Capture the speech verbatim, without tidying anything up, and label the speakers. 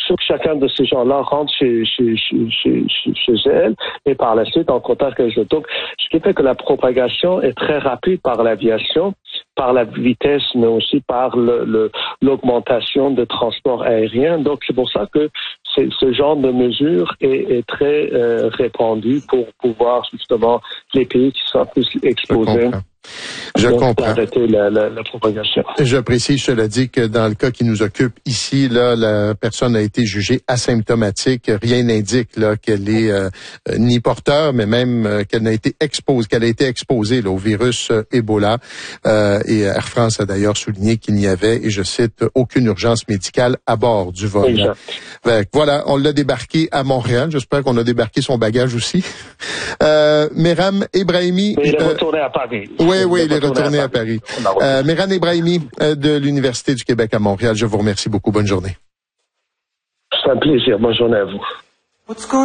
Speaker 1: sûr que chacun de ces gens-là rentre chez, chez, chez, chez, chez elle et par la suite en contact avec eux. Donc, ce qui fait que la propagation est très rapide par l'aviation, par la vitesse, mais aussi par le, le, l'augmentation de transport aérien. Donc, c'est pour ça que c'est, ce genre de mesure est, est très euh, répandu pour pouvoir justement les pays qui sont plus exposés.
Speaker 2: Je
Speaker 1: Donc,
Speaker 2: comprends.
Speaker 1: Arrêter la, la, la propagation.
Speaker 2: Je précise, je l'ai dit, que dans le cas qui nous occupe ici, là, la personne a été jugée asymptomatique. Rien n'indique là qu'elle est euh, ni porteur, mais même euh, qu'elle n'a été exposée, qu'elle a été exposée là, au virus euh, Ebola. Euh, et Air France a d'ailleurs souligné qu'il n'y avait, et je cite, aucune urgence médicale à bord du vol. Fait, voilà, on l'a débarqué à Montréal. J'espère qu'on a débarqué son bagage aussi. Euh, Mehran Ebrahimi.
Speaker 1: Mais il est
Speaker 2: euh,
Speaker 1: retourné à Paris.
Speaker 2: Oui, oui, il est retourné à Paris. À Paris. Euh, Mehran Ebrahimi euh, de l'Université du Québec à Montréal, je vous remercie beaucoup. Bonne journée.
Speaker 1: C'est un plaisir. Bonne journée à vous.